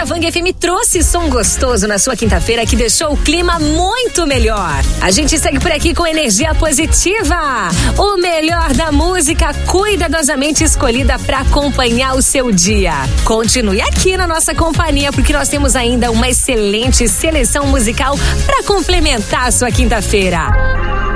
a Vang FM trouxe som gostoso na sua quinta-feira que deixou o clima muito melhor. A gente segue por aqui com energia positiva. O melhor da música cuidadosamente escolhida para acompanhar o seu dia. Continue aqui na nossa companhia porque nós temos ainda uma excelente seleção musical para complementar a sua quinta-feira.